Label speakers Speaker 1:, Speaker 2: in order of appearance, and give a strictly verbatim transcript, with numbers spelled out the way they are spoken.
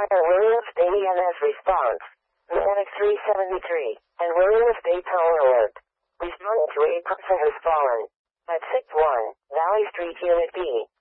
Speaker 1: Fire Williams Bay E M S response. Mechanic three seventy-three, and Williams Bay Power Alert. Responding to eight percent has fallen. At six one, Valley Street Unit B.